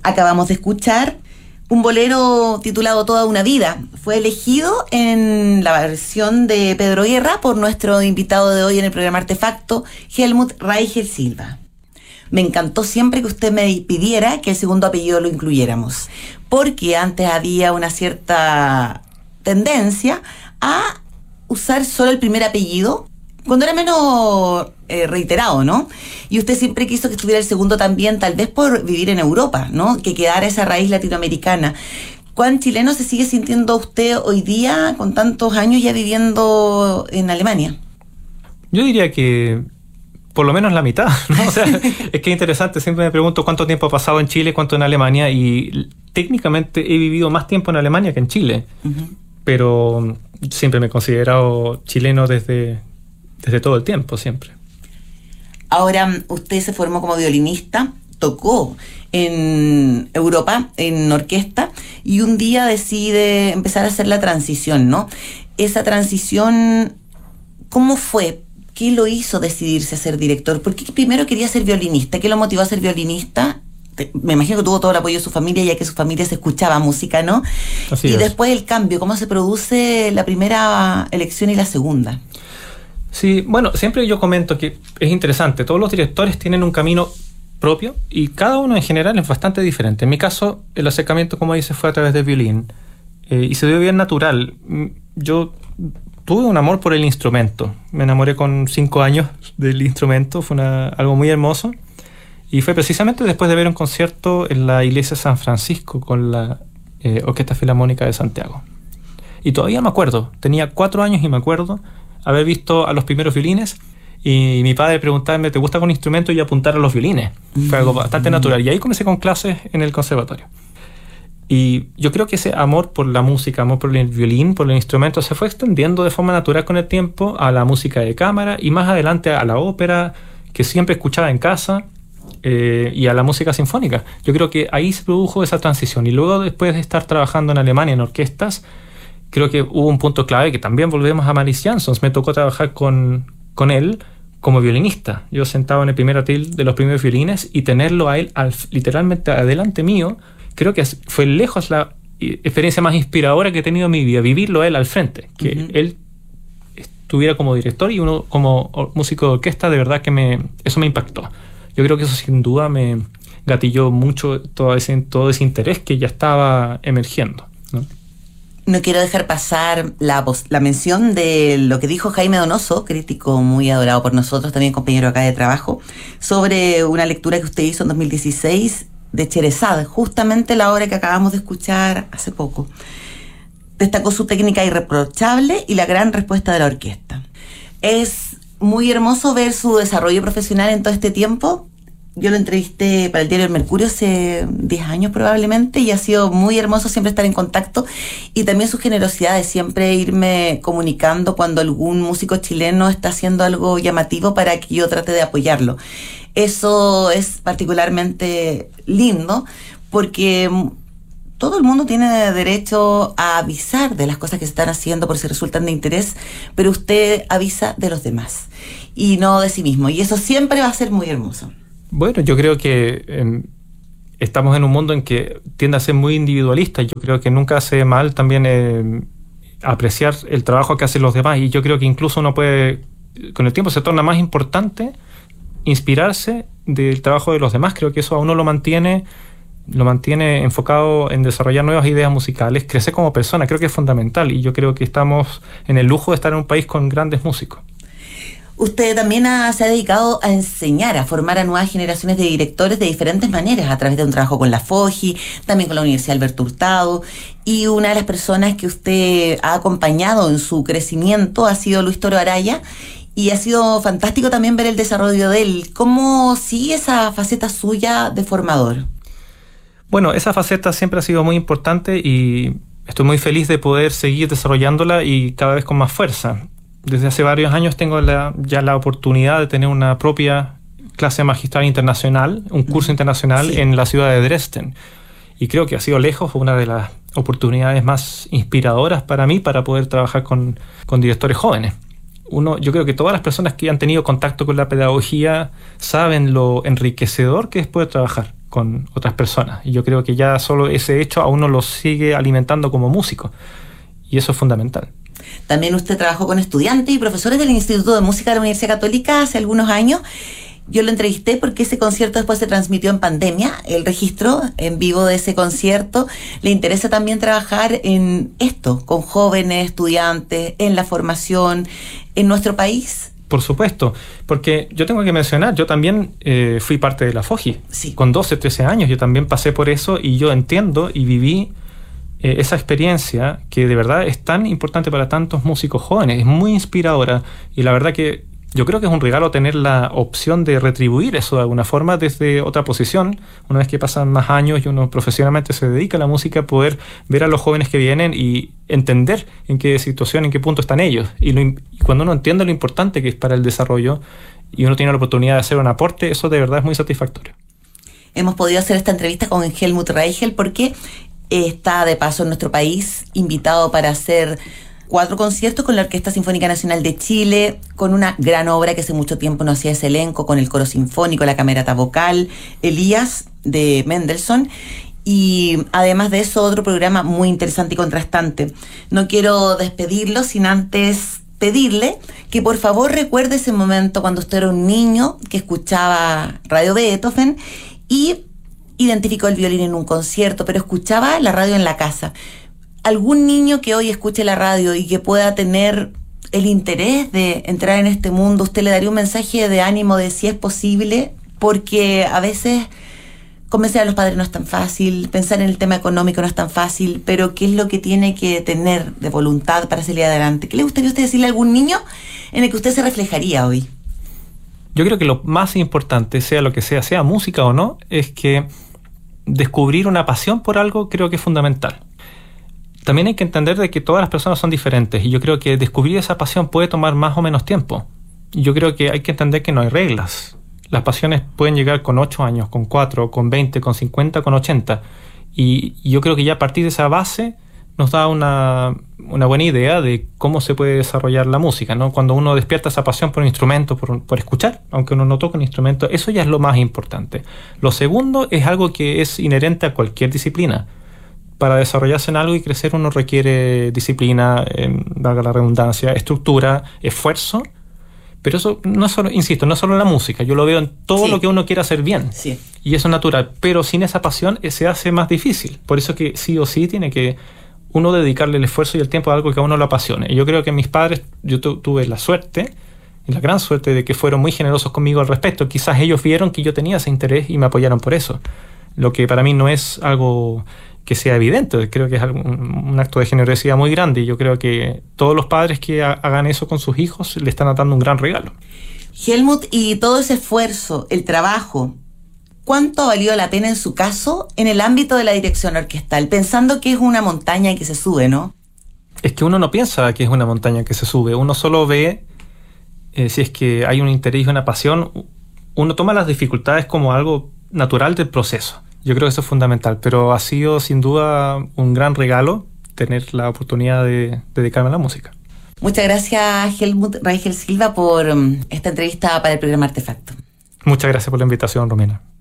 Acabamos de escuchar un bolero titulado Toda una vida. Fue elegido en la versión de Pedro Guerra por nuestro invitado de hoy en el programa Artefacto, Helmut Reichel Silva. Me encantó siempre que usted me pidiera que el segundo apellido lo incluyéramos, porque antes había una cierta tendencia a usar solo el primer apellido cuando era menos reiterado, ¿no? Y usted siempre quiso que estuviera el segundo también, tal vez por vivir en Europa, ¿no? Que quedara esa raíz latinoamericana. ¿Cuán chileno se sigue sintiendo usted hoy día con tantos años ya viviendo en Alemania? Yo diría que por lo menos la mitad, ¿no? O sea, es que es interesante, siempre me pregunto cuánto tiempo ha pasado en Chile, cuánto en Alemania, y técnicamente he vivido más tiempo en Alemania que en Chile, pero siempre me he considerado chileno desde todo el tiempo, siempre. Ahora, usted se formó como violinista, tocó en Europa, en orquesta, y un día decide empezar a hacer la transición, ¿no? Esa transición, ¿cómo fue? ¿Qué lo hizo decidirse a ser director? ¿Por qué primero quería ser violinista? ¿Qué lo motivó a ser violinista? Me imagino que tuvo todo el apoyo de su familia, ya que su familia se escuchaba música, ¿no? Así y es. Después el cambio, ¿cómo se produce la primera elección y la segunda? Sí, bueno, siempre yo comento que es interesante, todos los directores tienen un camino propio y cada uno en general es bastante diferente. En mi caso, el acercamiento, como dice, fue a través del violín y se dio bien natural. Yo tuve un amor por el instrumento, me enamoré con 5 años del instrumento, fue algo muy hermoso y fue precisamente después de ver un concierto en la iglesia de San Francisco con la Orquesta Filarmónica de Santiago. Y todavía me acuerdo, tenía 4 años y me acuerdo haber visto a los primeros violines y mi padre preguntarme, ¿te gusta con instrumento? Y apuntar a los violines. Fue algo bastante natural. Y ahí comencé con clases en el conservatorio. Y yo creo que ese amor por la música, amor por el violín, por el instrumento, se fue extendiendo de forma natural con el tiempo a la música de cámara y más adelante a la ópera, que siempre escuchaba en casa, y a la música sinfónica. Yo creo que ahí se produjo esa transición. Y luego, después de estar trabajando en Alemania en orquestas, creo que hubo un punto clave que también volvemos a Maris Jansons. Me tocó trabajar con él como violinista. Yo sentado en el primer atril de los primeros violines y tenerlo a él literalmente adelante mío, creo que fue lejos la experiencia más inspiradora que he tenido en mi vida, vivirlo a él al frente. Que él estuviera como director y uno como músico de orquesta, de verdad que eso me impactó. Yo creo que eso sin duda me gatilló mucho todo ese interés que ya estaba emergiendo, ¿no? No quiero dejar pasar la mención de lo que dijo Jaime Donoso, crítico muy adorado por nosotros, también compañero acá de trabajo, sobre una lectura que usted hizo en 2016 de Cherezade, justamente la obra que acabamos de escuchar hace poco. Destacó su técnica irreprochable y la gran respuesta de la orquesta. Es muy hermoso ver su desarrollo profesional en todo este tiempo. Yo lo entrevisté para el diario El Mercurio hace 10 años probablemente y ha sido muy hermoso siempre estar en contacto y también su generosidad de siempre irme comunicando cuando algún músico chileno está haciendo algo llamativo para que yo trate de apoyarlo. Eso es particularmente lindo porque todo el mundo tiene derecho a avisar de las cosas que se están haciendo por si resultan de interés, pero usted avisa de los demás y no de sí mismo y eso siempre va a ser muy hermoso. Bueno, yo creo que estamos en un mundo en que tiende a ser muy individualista. Yo creo que nunca hace mal también apreciar el trabajo que hacen los demás. Y yo creo que incluso uno puede, con el tiempo se torna más importante inspirarse del trabajo de los demás. Creo que eso a uno lo mantiene enfocado en desarrollar nuevas ideas musicales, crecer como persona. Creo que es fundamental. Y yo creo que estamos en el lujo de estar en un país con grandes músicos. Usted también se ha dedicado a enseñar, a formar a nuevas generaciones de directores de diferentes maneras, a través de un trabajo con la FOGI, también con la Universidad Alberto Hurtado, y una de las personas que usted ha acompañado en su crecimiento ha sido Luis Toro Araya, y ha sido fantástico también ver el desarrollo de él. ¿Cómo sigue esa faceta suya de formador? Bueno, esa faceta siempre ha sido muy importante y estoy muy feliz de poder seguir desarrollándola y cada vez con más fuerza. Desde hace varios años tengo ya la oportunidad de tener una propia clase magistral internacional, un curso internacional en la ciudad de Dresden. Y creo que ha sido lejos una de las oportunidades más inspiradoras para mí para poder trabajar con directores jóvenes. Yo creo que todas las personas que han tenido contacto con la pedagogía saben lo enriquecedor que es poder trabajar con otras personas. Y yo creo que ya solo ese hecho a uno lo sigue alimentando como músico. Y eso es fundamental. También usted trabajó con estudiantes y profesores del Instituto de Música de la Universidad Católica hace algunos años. Yo lo entrevisté porque ese concierto después se transmitió en pandemia, el registro en vivo de ese concierto. ¿Le interesa también trabajar en esto, con jóvenes, estudiantes, en la formación en nuestro país? Por supuesto, porque yo tengo que mencionar, yo también fui parte de la FOGI. Sí. Con 12, 13 años yo también pasé por eso y yo entiendo y viví esa experiencia que de verdad es tan importante para tantos músicos jóvenes, es muy inspiradora y la verdad que yo creo que es un regalo tener la opción de retribuir eso de alguna forma desde otra posición, una vez que pasan más años y uno profesionalmente se dedica a la música, poder ver a los jóvenes que vienen y entender en qué situación, en qué punto están ellos. Y cuando uno entiende lo importante que es para el desarrollo y uno tiene la oportunidad de hacer un aporte, eso de verdad es muy satisfactorio. Hemos podido hacer esta entrevista con Helmut Reichel porque está de paso en nuestro país, invitado para hacer 4 conciertos con la Orquesta Sinfónica Nacional de Chile, con una gran obra que hace mucho tiempo no hacía ese elenco, con el coro sinfónico, la camerata vocal, Elías de Mendelssohn, y además de eso otro programa muy interesante y contrastante. No quiero despedirlo sin antes pedirle que por favor recuerde ese momento cuando usted era un niño que escuchaba Radio Beethoven y identificó el violín en un concierto, pero escuchaba la radio en la casa. Algún niño que hoy escuche la radio y que pueda tener el interés de entrar en este mundo, usted le daría un mensaje de ánimo de si es posible, porque a veces convencer a los padres no es tan fácil, pensar en el tema económico no es tan fácil, pero ¿qué es lo que tiene que tener de voluntad para salir adelante? ¿Qué le gustaría a usted decirle a algún niño en el que usted se reflejaría hoy? Yo creo que lo más importante, sea lo que sea música o no, es que descubrir una pasión por algo creo que es fundamental. También hay que entender de que todas las personas son diferentes y yo creo que descubrir esa pasión puede tomar más o menos tiempo. Yo creo que hay que entender que no hay reglas. Las pasiones pueden llegar con 8 años, con 4, con 20, con 50, con 80. Y yo creo que ya a partir de esa base nos da una buena idea de cómo se puede desarrollar la música, ¿no? Cuando uno despierta esa pasión por un instrumento, por escuchar, aunque uno no toque un instrumento, eso ya es lo más importante. Lo segundo es algo que es inherente a cualquier disciplina. Para desarrollarse en algo y crecer uno requiere disciplina, valga la redundancia, estructura, esfuerzo, pero eso no es solo, insisto, no es solo en la música, yo lo veo en todo lo que uno quiere hacer bien, y eso es natural, pero sin esa pasión se hace más difícil, por eso que sí o sí tiene que uno dedicarle el esfuerzo y el tiempo a algo que a uno lo apasione. Y yo creo que mis padres, yo tuve la suerte, la gran suerte de que fueron muy generosos conmigo al respecto, quizás ellos vieron que yo tenía ese interés y me apoyaron por eso, lo que para mí no es algo que sea evidente, creo que es un acto de generosidad muy grande y yo creo que todos los padres que hagan eso con sus hijos le están dando un gran regalo. Helmut, y todo ese esfuerzo, el trabajo, ¿cuánto valió la pena en su caso en el ámbito de la dirección orquestal? Pensando que es una montaña que se sube, ¿no? Es que uno no piensa que es una montaña que se sube, uno solo ve si es que hay un interés y una pasión, uno toma las dificultades como algo natural del proceso. Yo creo que eso es fundamental, pero ha sido sin duda un gran regalo tener la oportunidad de dedicarme a la música. Muchas gracias, Helmut Reichel Silva, por esta entrevista para el programa Artefacto. Muchas gracias por la invitación, Romina.